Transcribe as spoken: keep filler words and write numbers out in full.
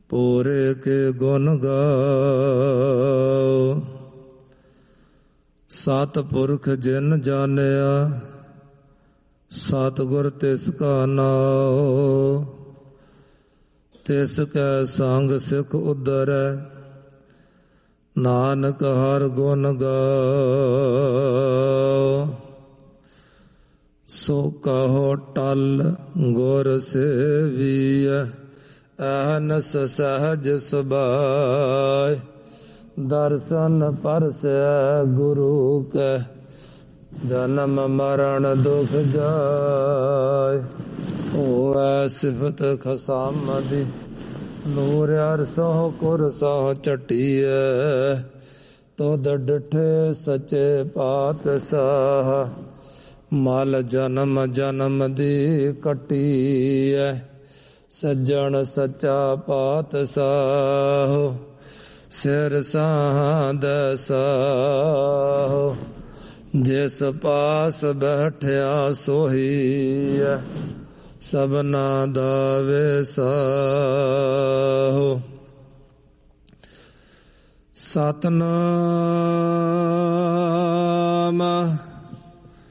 ਪੂਰੇ ਕੇ ਗੁਣ ਗਾਓ। ਸਤਿਪੁਰਖ ਜਿਨ ਜਾਣਿਆ ਸਤਿਗੁਰ ਤਿਸ ਕਾ ਨਾਉ। ਤਿਸ ਕੈ ਸੰਗ ਸਿੱਖ ਉਧਰੈ ਨਾਨਕ ਹਰਿ ਗੁਣ ਗਾਓ। ਸੋ ਕਹੋ ਟਲ ਗੁਰ ਸੇਵੀਐ ਅਹਨਸ ਸਹਜ ਸੁਭਾਇ। ਦਰਸ਼ਨ ਪਰਸੈ ਗੁਰੂ ਕੈ ਜਨਮ ਮਰਨ ਦੁਖ ਜਾਇ। ਹੋਵੈ ਸਿਫਤ ਖਸਮ ਦੀ ਨੂਰ ਅਰਸੋਂ ਕੁਰਸੋਂ ਚਟੀਐ। ਤੁਧ ਡਿਠੇ ਸੱਚੇ ਪਾਤਸ਼ਾਹ ਮਲ ਜਨਮ ਜਨਮ ਦੀ ਕੱਟੀਐ। ਸੱਜਣ ਸੱਚਾ ਪਾਤਸ਼ਾਹ ਸਿਰ ਸਾਧ ਸਾਹੁ। ਜਿਸ ਪਾਸ ਬੈਠਿਆ ਸੋਈ ਹੈ ਸਭਨਾ ਦਾ ਵਿਸਾਹੁ। ਸਤਿਨਾਮ